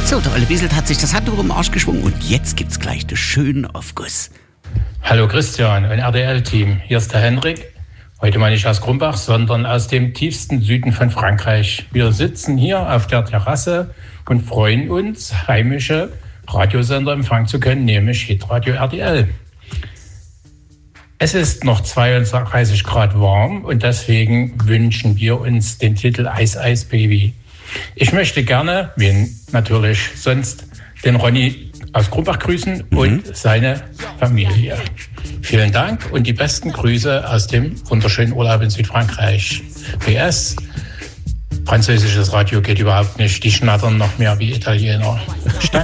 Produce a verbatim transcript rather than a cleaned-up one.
So, der Olle Bieselt hat sich das Handtuch um den Arsch geschwungen und jetzt gibt's gleich den schönen Aufguss. Hallo Christian und R D L-Team, hier ist der Henrik. Heute mal nicht aus Grumbach, sondern aus dem tiefsten Süden von Frankreich. Wir sitzen hier auf der Terrasse und freuen uns, heimische Radiosender empfangen zu können, nämlich Hitradio R D L. Es ist noch zweiunddreißig Grad warm und deswegen wünschen wir uns den Titel Eis, Eis, Baby. Ich möchte gerne, wen natürlich sonst, den Ronny aus Grumbach grüßen mhm. und seine Familie. Vielen Dank und die besten Grüße aus dem wunderschönen Urlaub in Südfrankreich. P S Französisches Radio geht überhaupt nicht. Die schnattern noch mehr wie Italiener. Stand.